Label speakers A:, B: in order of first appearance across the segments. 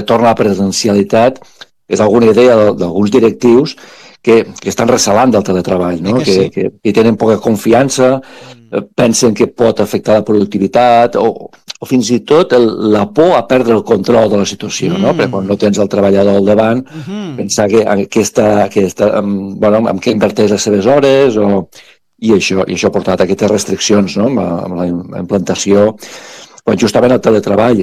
A: retorn a la presencialitat és alguna idea d'alguns directius que estan recelant del teletreball, no? Que tenen poca confiança, pensen que pot afectar la productivitat o fins i tot la por a perdre el control de la situació, no? Perquè quan no tens el treballador al davant, pensar en què inverteix les seves hores i això ha portat a aquestes restriccions, no? Amb la implantació, quan justament el teletreball,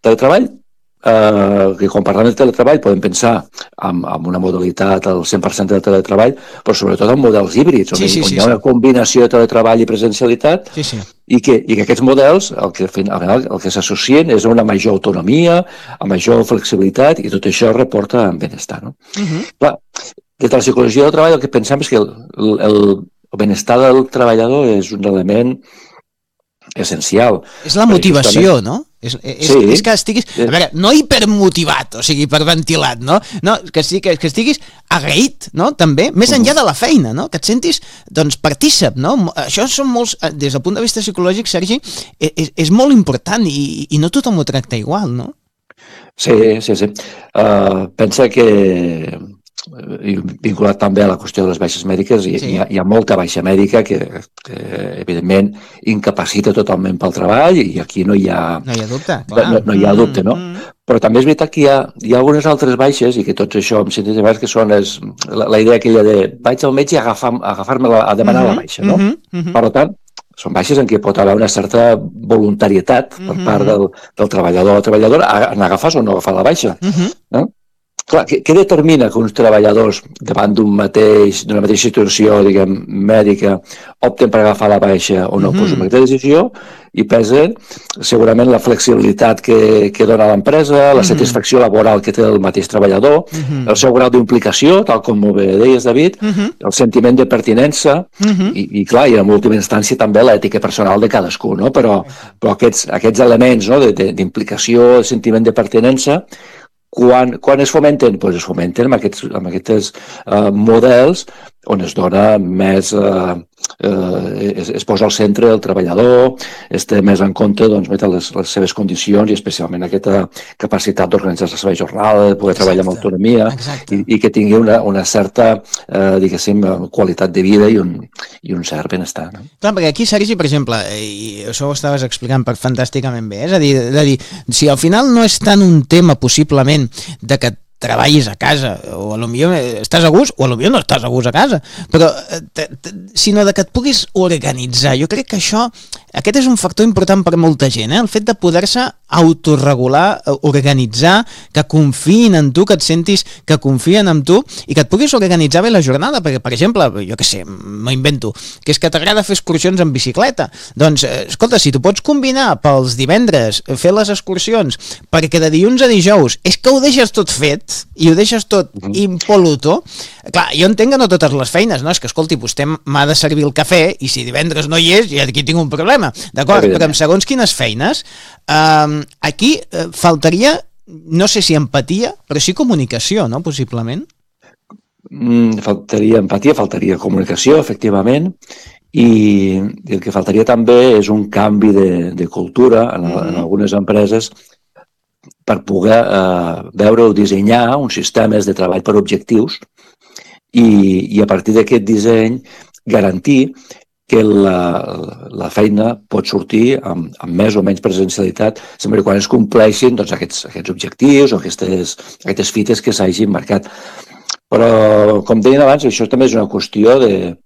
A: que quan parlem del teletreball podem pensar en una modalitat al 100% del teletreball, però sobretot en models híbrids, on hi ha una combinació de teletreball i presencialitat, i que aquests models el que s'associen és una major autonomia, a major flexibilitat, i tot això reporta en benestar. No? Clar, des de la psicologia del treball el que pensem és que el benestar del treballador és un element essencial.
B: És la motivació, no? És que estiguis, a veure, no hipermotivat, o sigui, hiperventilat, no? Que estiguis agraït, no? També, més enllà de la feina, no? Que et sentis, doncs, partícip, no? Això són molts, des del punt de vista psicològic, Sergi, és molt important i no tothom ho tracta igual, no?
A: Sí. Pensa que vinculat també a la qüestió de les baixes mèdiques, hi ha molta baixa mèdica que evidentment incapacita totalment pel treball, i aquí no hi ha
B: dubte,
A: no hi ha dubte, no? Però també és veritat que hi ha algunes altres baixes, i que tots això em sento més que són la idea aquella de vaig al metge a demanar la baixa, no? Per tant, són baixes en què pot haver una certa voluntarietat per part del treballador o treballadora en agafar o no agafar la baixa, no? Clar, què determina que uns treballadors davant d'una mateixa situació, diguem, mèdica, opten per agafar la baixa o no? Doncs amb aquesta decisió hi pesen segurament la flexibilitat que dona l'empresa, la satisfacció laboral que té el mateix treballador, el seu grau d'implicació, tal com molt bé deies, David, el sentiment de pertinença i clar, i en última instància també l'ètica personal de cadascú, no? Però aquests elements d'implicació, de sentiment de pertinença, quan es fomenten? Doncs es fomenten amb aquests models on es dona més... es posa al centre el treballador, es té més en compte les seves condicions i especialment aquesta capacitat d'organitzar la seva jornada, de poder treballar amb autonomia i que tingui una certa, diguéssim, qualitat de vida i un cert benestar.
B: Clar, perquè aquí, Sergi, per exemple, i això ho estaves explicant fantàsticament bé, és a dir, si al final no és tant un tema possiblement de que treballis a casa, o potser estàs a gust, o potser no estàs a gust a casa, però sinó de que et puguis organitzar. Jo crec que aquest és un factor important per molta gent, el fet de poder-se autorregular, organitzar, que confiïn en tu, que et sentis que confien en tu i que et puguis organitzar bé la jornada, perquè, per exemple, jo què sé, m'ho invento, que és que t'agrada fer excursions en bicicleta. Doncs, escolta, si tu pots combinar pels divendres fer les excursions perquè de dilluns a dijous és que ho deixes tot fet i ho deixes tot impoluto, clar, jo entenc que no totes les feines, no? És que, escolti, vostè m'ha de servir el cafè i si divendres no hi és, ja aquí tinc un problema, d'acord? Però amb segons quines feines, aquí faltaria, no sé si empatia, però sí comunicació, no? Possiblement.
A: Faltaria empatia, faltaria comunicació, efectivament, i el que faltaria també és un canvi de cultura en algunes empreses per poder veure o dissenyar uns sistemes de treball per objectius i a partir d'aquest disseny garantir que la feina pot sortir amb més o menys presencialitat sempre quan es compleixin aquests objectius o aquestes fites que s'hagin marcat. Però, com deien abans, això també és una qüestió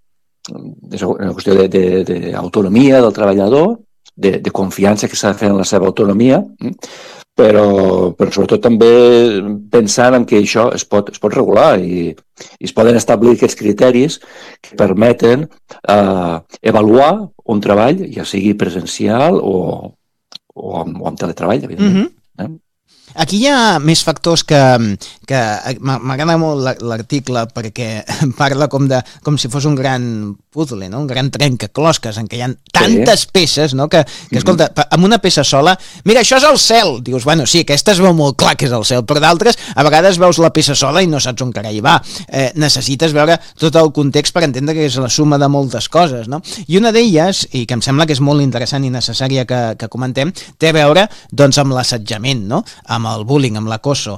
A: d'autonomia del treballador, de confiança que s'ha de fer en la seva autonomia, però sobretot també pensant en que això es pot regular i es poden establir aquests criteris que permeten avaluar un treball, ja sigui presencial o amb teletreball, evidentment.
B: Aquí hi ha més factors que m'agrada molt l'article perquè parla com si fos un gran puzzle, no? Un gran trencaclosques en què hi ha tantes peces, no? Que escolta, amb una peça sola, mira, això és el cel, dius, bueno, sí, aquesta es veu molt clar que és el cel, però d'altres a vegades veus la peça sola i no saps on carai va, necessites veure tot el context per entendre que és la suma de moltes coses, no? I una d'elles, i que em sembla que és molt interessant i necessària que comentem, té a veure doncs amb l'assetjament, no? Amb el bullying, amb l'acoso,